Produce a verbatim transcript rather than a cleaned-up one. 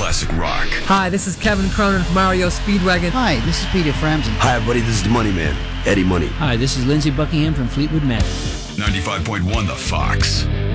classic rock. Hi, this is Kevin Cronin from R E O Speedwagon. Hi, this is Peter Frampton. Hi, everybody. This is the Money Man, Eddie Money. Hi, this is Lindsey Buckingham from Fleetwood Mac. ninety-five point one The Fox.